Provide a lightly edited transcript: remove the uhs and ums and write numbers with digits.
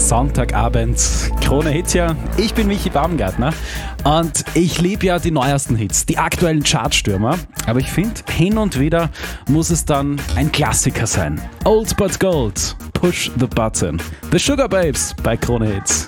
Sonntagabend. Krone Hits ja. Ich bin Michi Baumgartner und ich liebe ja die neuesten Hits, die aktuellen Chartstürmer. Aber ich finde, hin und wieder muss es dann ein Klassiker sein. Old but Gold, Push the Button. The Sugar Babes bei Krone Hits.